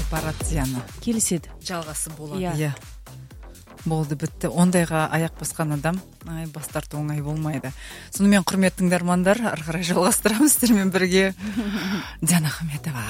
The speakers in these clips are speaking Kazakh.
барады зияны. Келіседі. Жалғасы болады. Иә. Болды, бітті. Ондайға аяқ басқан адам бас тарту оңай болмайды. Сонымен құрметті тыңдармандар, ары қарай жалғастырамыз сіздермен бірге. Диана Ахметова,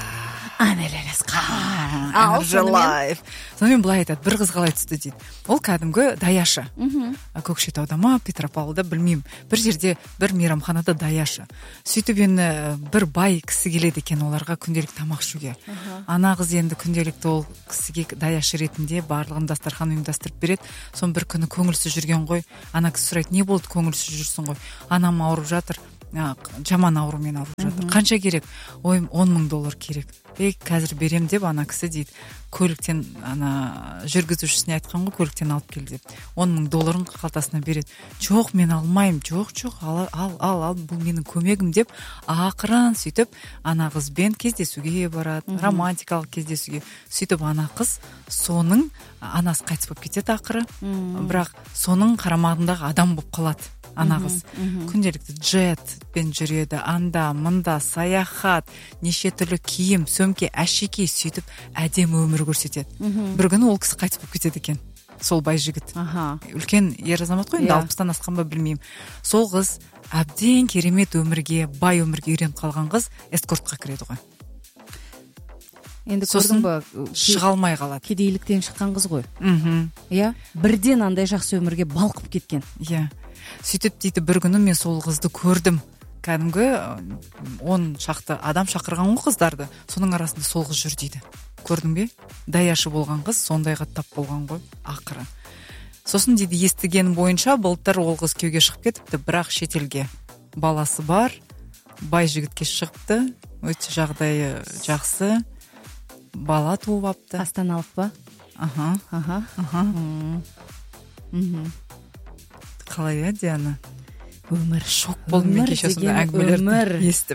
сонымен былай айтады, бір қыз қалай түсті дейді. Ол кәдімгі даяшы. Көкшетауда ма, Петропавлда, білмеймін. Бір жерде, бір мейрамханада даяшы. Сөйтіп енді бір бай кісі келеді екен оларға күнделік тамақ ішуге. Ана қыз енді күнделікті ол кісіге даяшы ретінде барлығын дастархан ұйымдастырып береді. Сон бір күні көңілсіз жүрген ғой. Ана кісі сұрайды, не болды көңілсіз жүрсің ғой? Анам ауырып жатыр. Жаман аурумен ауырып жатыр. Қанша керек? Ой, $10,000 керек. Қазір берем деп ана кісі дейді. Көліктен жүргізушісіне айтқан ғой, көліктен алып кел деп. $10,000 қалтасына береді. Жоқ, мен алмаймын. Жоқ, ал, бұл менің көмегім деп ақырын сөйтіп ана қызбен кездесуге барады, романтикалық кездесуге. Сөйтіп ана қыз соның анасы қайтыс болып кетеді ақыры. Бірақ соның қарамағындағы адам болып қалады. Ана қыз күнделікті джетпен жүреді, анда мында саяхат, неше түрлі киім, сөмке, әшекей сөйтіп әдемі өмір көрсетеді. Бір күні ол кісі қайтыс болып кетеді екен. Сол бай жігіт. Үлкен ер азамат қой, енді 60-тан асқан ба білмеймін. Сол қыз әбден керемет өмірге, бай өмірге үйреніп қалған қыз эскортқа кіреді ғой. Енді көрдің ба, шыға алмай қалады. Кедейліктен шыққан қыз ғой. Иә, бірден андай жақсы өмірге балқып кеткен. Иә. Сөйтіп дейді, бір күні мен сол қызды көрдім. Кәдімгі 10 шақты адам шақырған ғой қыздарды. Соның арасында сол қыз жүр дейді. Көрдің бе? Даяшы болған қыз сондайға тап болған ғой ақыры. Сосын дейді, естіген бойынша былтыр ол қыз күйеуге шығып кетіпті, бірақ шетелге баласы бар, бай жігітке шығыпты, өте жағдайы жақсы, бала туып апты. Астаналық ба? Қалай Диана? Өмір. Шок болдым мен кеше сондай әңгімелерді естіп.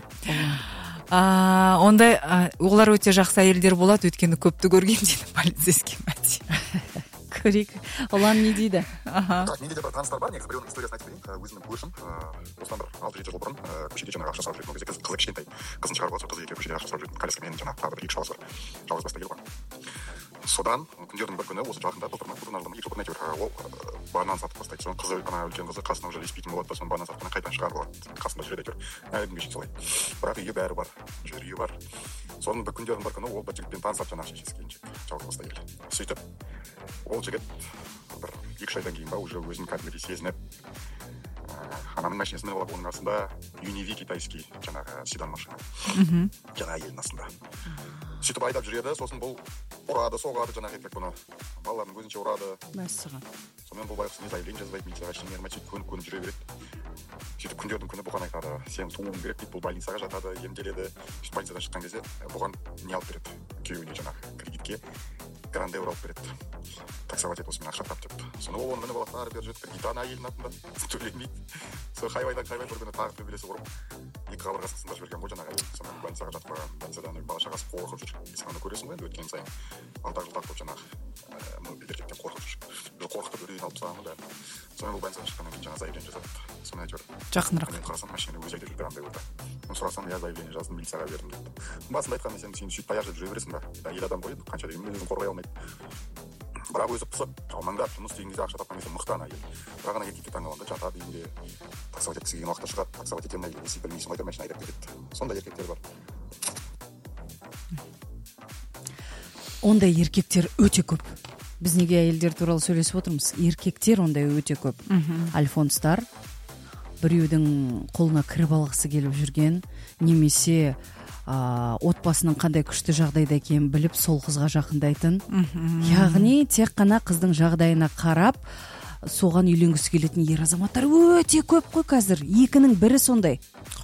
Ондай олар өте жақсы әйелдер болады, өйткені көпті көрген дейді полицейский мать. Көрейік. Олан не дейді? Менде де бір таныстар бар, негізі біреуінің историясын айтып берейін. Өзімнің көршім, осыдан бір 6-7 жыл бұрын көшеде жаңағы ақша сұрап жүрген кезде қызы кішкентай, қызын шығарып алды, қызы екеуі көшеде ақша сұрап жүрген, коляскамен жаңағы тағы бір 2 баласы бар, жалғыз басты әйел бар. Содан күндердің бір күні осы жақында былтырма екі жыл бұрын әйтеуір ол банан сатып бастайды. Соның қызы, үлкен қызы қасына уже ілеспейтін болады да, соны банан сатқаннан қайтадан шығарып алады. Қасында жүреді әйтеуір. Әлі күнге шейін солай. Бірақ үйі бәрі бар, жүр үйі бар. Соның бір күндердің бір күні ол бір жігітпен танысады, жаңағы шешесі келіншек, жалғыз басты әйел. Сөйтіп ол жігіт бір 2-3 айдан кейін ба уже өзін кәдімгідей сезініп, ананың машинасын мініп алып, оның астында Univi китайский жаңағы седан машина. Жаңағы әйелдің астында. Сөйтіп айдап жүреді, сосын бұл ұрады, соғады, жаңағы етпек бұны балалардың көзінше ұрады. Мәссаған. Сонымен бұл байқұс не заявление жазбайды, милицияға ештеңе бермейді, сөйтіп көніп жүре береді. Сөйтіп күндердің күні бұған айтады, сен тууың керек дейді, бұл больницаға жатады, емделеді. Сөйтіп больницадан шыққан кезде бұған не алып береді, күйеуіне жаңағы кредитке гранде алып береді. Таксовать етіп осымен ақша тап деп. Соны ол оны мініп алады, ары бері жүреді, кредит ана әйелдің атында төленбейді. Сол хайвайдан бір күні тағы төбелесі ұрып, 2 қабырғасын сындырып жіберген ғой жаңағы әйел. Сонымен больницаға жатып қойған, больницадан бала шағасы қорқып жүр. Сен оны көресің ғой, енді өткен сайын алдағы жылдар болып жаңағы еркектен қорқып жүр. Қорқытып үрейін алып тастағаны бәрін. Сонымен бұл больницадан шыққаннан кейін жаңағы заявление жазады. Соны әйтеуір жақынырақ. Мен қарасам машина өзі айдап жүрген андай болды. Мен сұрасам, я заявление жаздым, милицияға бердім депті. Басында айтқан, сен сөйтіп таяқ жеп жүре бересің ба? Әйел адам ғой, қанша дегенмен өзін қорғай алмайды. Бірақ өзі пысып, алмаңдап, жұмыс істеген кезде ақша тапқан кезде мықты ана әйел. Бірақ ана еркекке таңғалғанда жатады үйінде, таксовать еткісі келген уақытта шығады, таксовать етемін әйел, есі білмейсің ғой, машина айдап кетеді. Сондай еркектер бар. Ондай еркектер өте көп. Біз неге әйелдер туралы сөйлесіп отырмыз? Еркектер ондай өте көп. Альфонстар, біреудің қолына кіріп алғысы келіп жүрген, немесе отбасының қандай күшті жағдайда екенін біліп сол қызға жақындайтын. Яғни тек қана қыздың жағдайына қарап соған үйленгісі келетін ер азаматтар өте көп қой қазір. Екінің бірі сондай.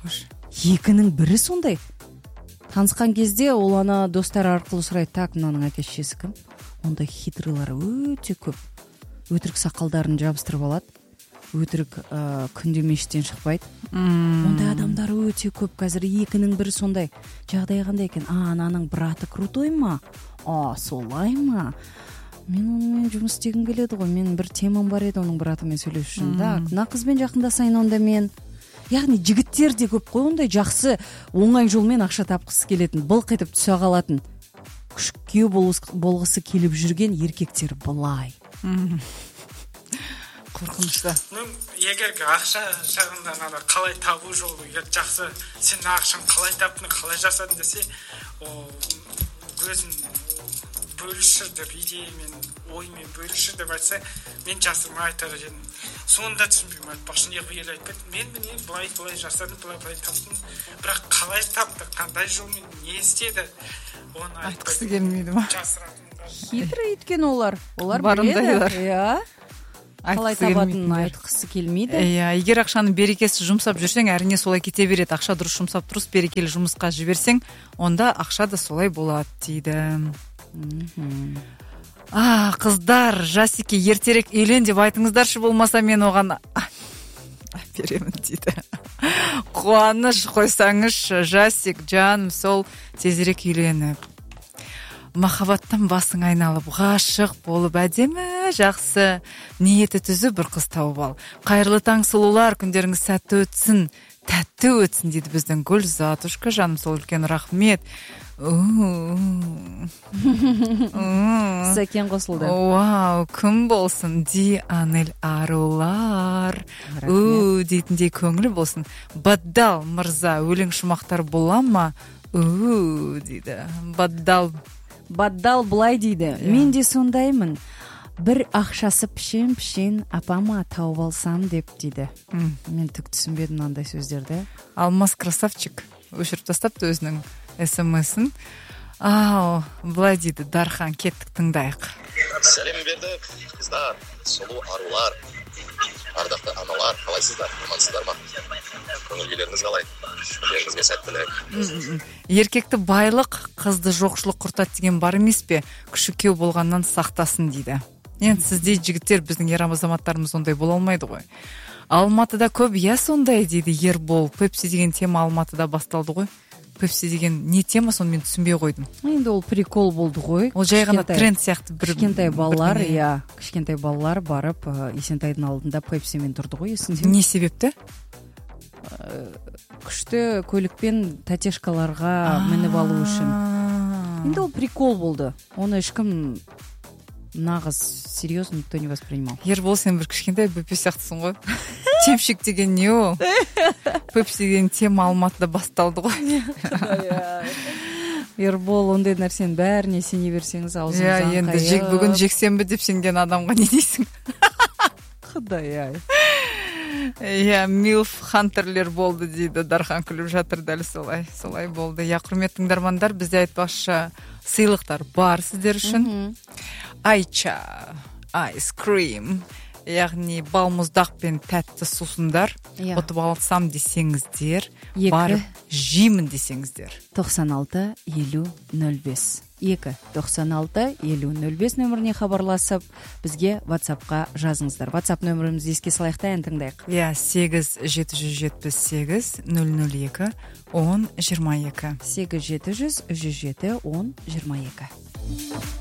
Танысқан кезде ол ана достар арқылы сұрайды, так, мынаның әке-шешесі кім? Ондай хитрылары өте көп. Өтірік сақалдарын жабыстырып алады. Өтірік күнде мешіттен шықпайды. Ондай адамдар өте көп қазір. Екінің бірі сондай. Жағдай қандай екен? Ананың браты крутой ма? Солай ма? Мен онымен жұмыс істегім келеді ғой. Мен бір темам бар еді оның братымен сөйлесу үшін. Мына қызбен жақындасайын онда мен. Яғни жігіттер де көп қой, ондай жақсы оңай жолмен ақша тапқысы келетін, былқ етіп түсе қалатын күшік күйеу болғысы келіп жүрген еркектер былай. Қорқынышты. Егер ақша жағында қалай табу жолы жақсы, сен ақшаны қалай таптың, қалай жасадың десе, өзін бөліші деп, идеямен, оймен бөліші деп айтса, мен жасырмай айтар едім. Сонда түсінбеймін, айтпақшы, не қиыл айтпайды. Мен міне былай жасадым, былай таптым. Бірақ қалай тапты, қандай жолмен, не істеді, оны айтқысы келмейді ма? Хитрый екен олар барындайлар. Иә. Қалай табатынын айтқысы келмейді. Иә, егер ақшаны берекесіз жұмсап жүрсең, әрине солай кете береді. Ақша дұрыс жұмсап, дұрыс берекелі жұмысқа жіберсең, онда ақша да солай болады дейді. Қыздар, Жасикке ертерек үйлен деп айтыңыздаршы, болмаса мен оған беремін дейді. Қуаныш қойсаңыз, Жасик, жаным, сол тезірек үйленіп. Махаббаттан басың айналып, ғашық болып, әдемі, жақсы, ниеті түзі бір қыз тауып ал. Қайырлы таң сұлулар, күндеріңіз сәтті өтсін, тәтті өтсін дейді біздің Гүлзатушка, жаным, сол үлкен рахмет. Сәкен қосылды. Вау, кім болсын, Дианель арулар. Дейтіндей көңілі болсын. Баддал мырза, өлең шумақтар бола ма? Дейді. Баддал былай дейді. Мен де сондаймын. Бір ақшасы пішен апама тауып алсам деп дейді. Мен түк түсінбедім мынандай сөздерді. Алмас красавчик өшіріп тастапты өзінің смс-ін. Былай дейді, Дархан, кеттік тыңдайық. Сәлем бердік, қыздар, сұлу арулар, ардақты аналар, қалайсыздар, амансыздар ма? Көңіл-күйлеріңіз қалай? Күндеріңізге сәттілік. Еркекті байлық, қызды жоқшылық құртады деген бар емес пе? Күшік күйеу болғаннан сақтасын дейді. Енді сіздей жігіттер, біздің ер азаматтарымыз ондай бола алмайды ғой. Алматыда көп, сондай дейді Ербол. Пепси деген тема Алматыда басталды ғой. Пепси деген не тема, соны мен түсінбей қойдым. Енді ол прикол болды ғой. Ол жай ғана тренд сияқты бір. Кішкентай балалар барып Есентайдың алдында пепсимен тұрды ғой, есіңде ме? Не себепті? Күшті көлікпен тәтешкаларға мініп алу үшін. Енді ол прикол болды. Оны ешкім нағыз серьезно никто не воспринимал. Ербол, сен бір кішкентай бөпе сияқтысың ғой. Чепшик деген не ол? Пепси деген тема Алматыда басталды ғой. Ербол, ондай нәрсенің бәріне сене берсеңіз аузыңыздан қайық. Енді бүгін жексенбі деп сенген адамға не дейсің? Құдай-ай. Милф хантерлер болды дейді. Дархан күліп жатыр, дәл солай болды. Құрметті тыңдармандар, бізде айтпақшы сыйлықтар бар сіздер үшін. Айча, айскрим, яғни балмұздақ пен тәтті сусындар. Ұтып алсам десеңіздер, барып жеймін десеңіздер. 96-50-05 2-96-50-05 нөміріне хабарласып, бізге WhatsApp-қа жазыңыздар. WhatsApp нөмірімізді еске салайықта, ән тыңдайық. 8-778-002-10-22 8-700-107-10-22